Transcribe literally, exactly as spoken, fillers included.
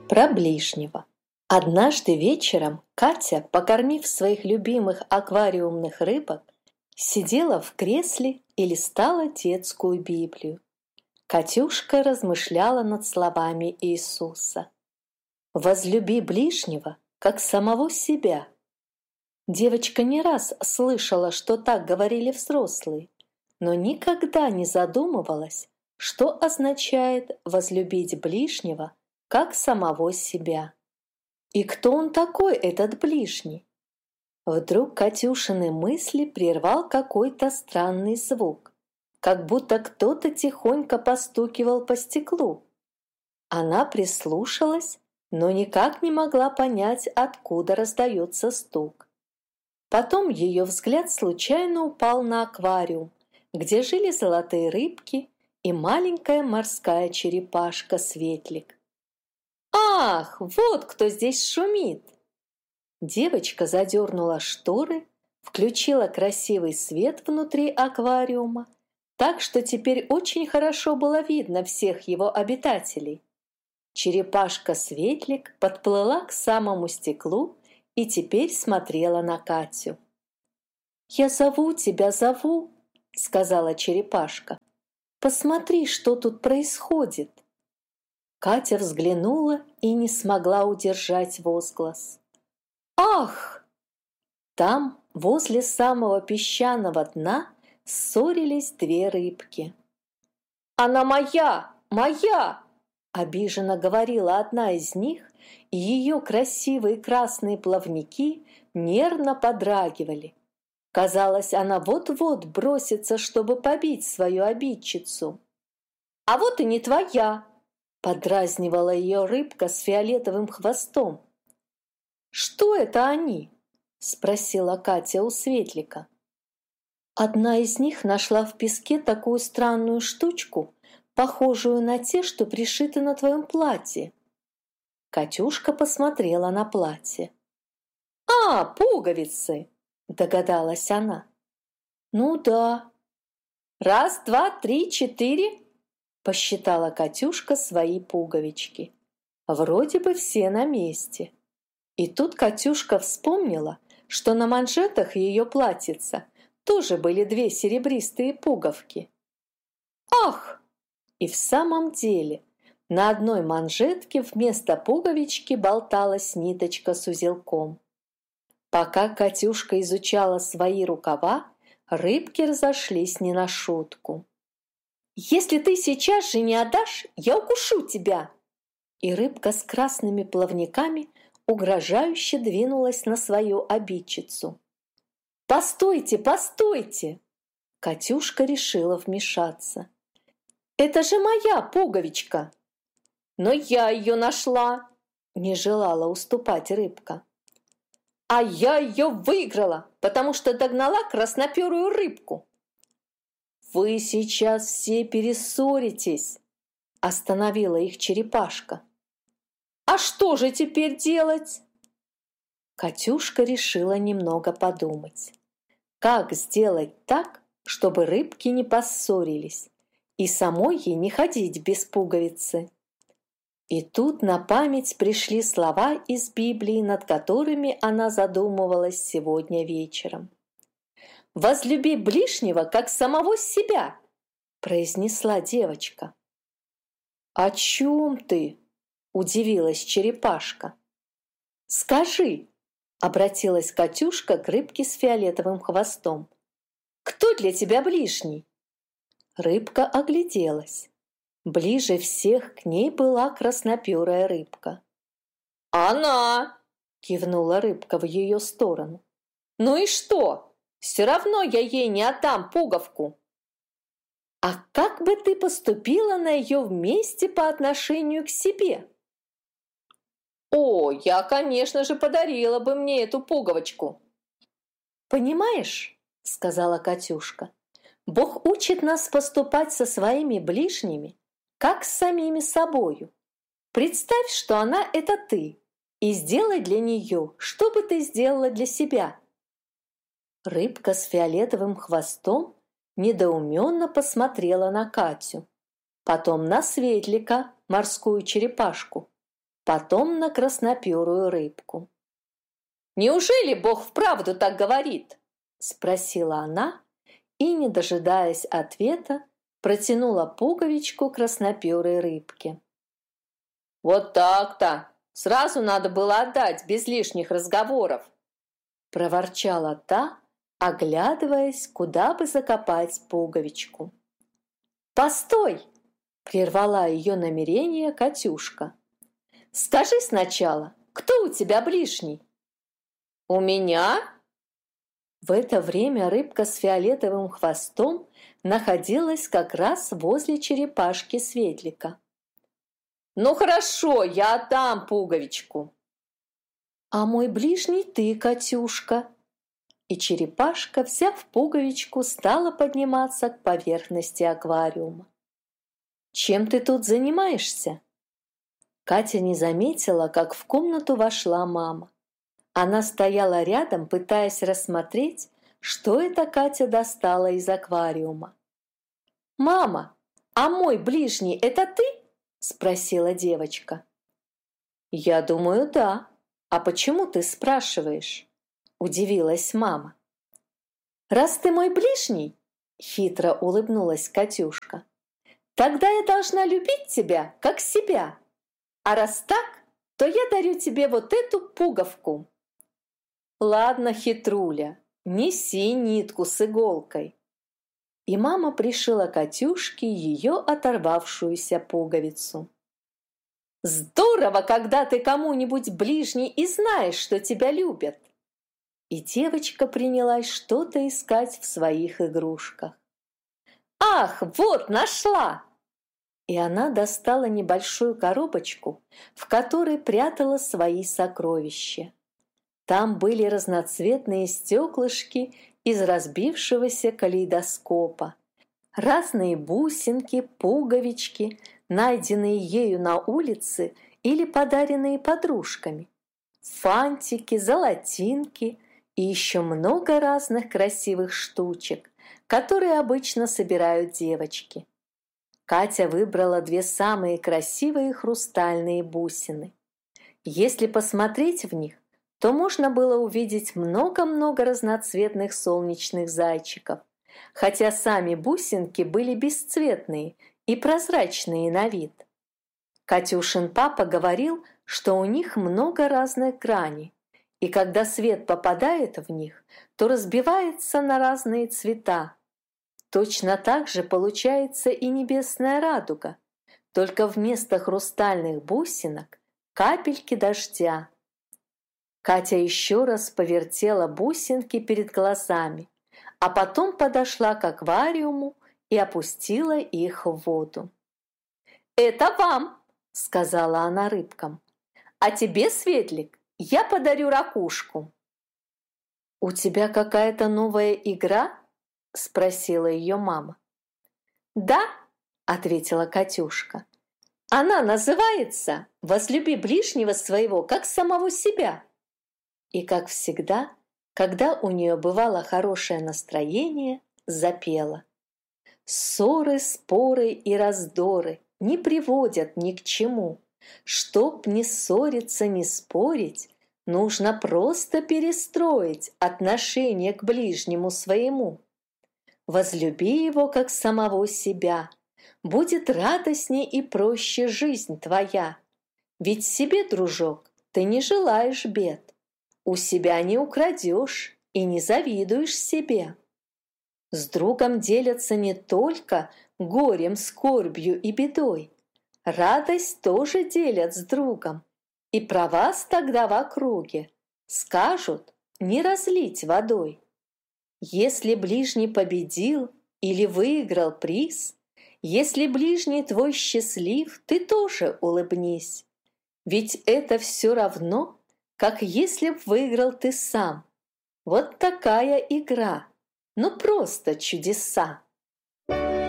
Про ближнего. Однажды вечером Катя, покормив своих любимых аквариумных рыбок, сидела в кресле и листала детскую Библию. Катюшка размышляла над словами Иисуса: «Возлюби ближнего, как самого себя». Девочка не раз слышала, что так говорили взрослые, но никогда не задумывалась, что означает возлюбить ближнего, как самого себя. И кто он такой, этот ближний? Вдруг Катюшины мысли прервал какой-то странный звук, как будто кто-то тихонько постукивал по стеклу. Она прислушалась, но никак не могла понять, откуда раздается стук. Потом ее взгляд случайно упал на аквариум, где жили золотые рыбки и маленькая морская черепашка-светлик. «Ах, вот кто здесь шумит!» Девочка задернула шторы, включила красивый свет внутри аквариума, так что теперь очень хорошо было видно всех его обитателей. Черепашка-светлик подплыла к самому стеклу и теперь смотрела на Катю. «Я зову тебя, зову», — сказала черепашка. «Посмотри, что тут происходит». Катя взглянула и не смогла удержать возглас. «Ах!» Там, возле самого песчаного дна, ссорились две рыбки. «Она моя! Моя!» — обиженно говорила одна из них, и ее красивые красные плавники нервно подрагивали. Казалось, она вот-вот бросится, чтобы побить свою обидчицу. «А вот и не твоя!» — подразнивала ее рыбка с фиолетовым хвостом. «Что это они?» — спросила Катя у Светлика. Одна из них нашла в песке такую странную штучку, похожую на те, что пришиты на твоем платье. Катюшка посмотрела на платье. «А, пуговицы!» — догадалась она. «Ну да». «Раз, два, три, четыре!» — посчитала Катюшка свои пуговички. Вроде бы все на месте. И тут Катюшка вспомнила, что на манжетах ее платьица тоже были две серебристые пуговки. «Ах!» И в самом деле на одной манжетке вместо пуговички болталась ниточка с узелком. Пока Катюшка изучала свои рукава, рыбки разошлись не на шутку. «Если ты сейчас же не отдашь, я укушу тебя!» И рыбка с красными плавниками угрожающе двинулась на свою обидчицу. «Постойте, постойте!» Катюшка решила вмешаться. «Это же моя пуговичка!» «Но я ее нашла!» Не желала уступать рыбка. «А я ее выиграла, потому что догнала красноперую рыбку!» «Вы сейчас все перессоритесь!» Остановила их черепашка. «А что же теперь делать?» Катюшка решила немного подумать. Как сделать так, чтобы рыбки не поссорились, и самой ей не ходить без пуговицы? И тут на память пришли слова из Библии, над которыми она задумывалась сегодня вечером. «Возлюби ближнего, как самого себя», — произнесла девочка. «О чем ты?» — удивилась черепашка. «Скажи», — обратилась Катюшка к рыбке с фиолетовым хвостом, «кто для тебя ближний?» Рыбка огляделась. Ближе всех к ней была красноперая рыбка. «Она!» — кивнула рыбка в ее сторону. «Ну и что? Все равно я ей не отдам пуговку». «А как бы ты поступила на ее месте по отношению к себе?» «О, я, конечно же, подарила бы мне эту пуговочку». «Понимаешь, — сказала Катюшка, — Бог учит нас поступать со своими ближними, как с самими собою. Представь, что она — это ты, и сделай для нее, что бы ты сделала для себя». Рыбка с фиолетовым хвостом недоуменно посмотрела на Катю, потом на Светлика, морскую черепашку. потом на красноперую рыбку. «Неужели Бог вправду так говорит?» – спросила она и, не дожидаясь ответа, протянула пуговичку красноперой рыбке. «Вот так-то! Сразу надо было отдать, без лишних разговоров!» – проворчала та, оглядываясь, куда бы закопать пуговичку. «Постой!» – прервала ее намерение Катюшка. «Скажи сначала, кто у тебя ближний?» «У меня?» В это время рыбка с фиолетовым хвостом находилась как раз возле черепашки Светлика. «Ну хорошо, я отдам пуговичку». «А мой ближний ты, Катюшка». И черепашка, взяв пуговичку, стала подниматься к поверхности аквариума. «Чем ты тут занимаешься?» Катя не заметила, как в комнату вошла мама. Она стояла рядом, пытаясь рассмотреть, что это Катя достала из аквариума. «Мама, а мой ближний – это ты?» – спросила девочка. «Я думаю, да. А почему ты спрашиваешь?» – удивилась мама. «Раз ты мой ближний, – хитро улыбнулась Катюшка, – тогда я должна любить тебя, как себя. А раз так, то я дарю тебе вот эту пуговку». «Ладно, хитруля, неси нитку с иголкой». И мама пришила Катюшке ее оторвавшуюся пуговицу. «Здорово, когда ты кому-нибудь ближний и знаешь, что тебя любят!» И девочка принялась что-то искать в своих игрушках. «Ах, вот, нашла!» И она достала небольшую коробочку, в которой прятала свои сокровища. Там были разноцветные стеклышки из разбившегося калейдоскопа, разные бусинки, пуговички, найденные ею на улице или подаренные подружками, фантики, золотинки и еще много разных красивых штучек, которые обычно собирают девочки. Катя выбрала две самые красивые хрустальные бусины. Если посмотреть в них, то можно было увидеть много-много разноцветных солнечных зайчиков, хотя сами бусинки были бесцветные и прозрачные на вид. Катюшин папа говорил, что у них много разных граней, и когда свет попадает в них, то разбивается на разные цвета. Точно так же получается и небесная радуга, только вместо хрустальных бусинок капельки дождя. Катя еще раз повертела бусинки перед глазами, а потом подошла к аквариуму и опустила их в воду. «Это вам!» – сказала она рыбкам. «А тебе, Светлик, я подарю ракушку». «У тебя какая-то новая игра?» – спросила ее мама. «Да», – ответила Катюшка. «Она называется «Возлюби ближнего своего, как самого себя». И, как всегда, когда у нее бывало хорошее настроение, запела. «Ссоры, споры и раздоры не приводят ни к чему. Чтоб не ссориться, не спорить, нужно просто перестроить отношение к ближнему своему. Возлюби его, как самого себя, будет радостней и проще жизнь твоя. Ведь себе, дружок, ты не желаешь бед. У себя не украдешь и не завидуешь себе. С другом делятся не только горем, скорбью и бедой. Радость тоже делят с другом. И про вас тогда в округе скажут не разлить водой. Если ближний победил или выиграл приз, если ближний твой счастлив, ты тоже улыбнись. Ведь это все равно, как если б выиграл ты сам. Вот такая игра, ну просто чудеса.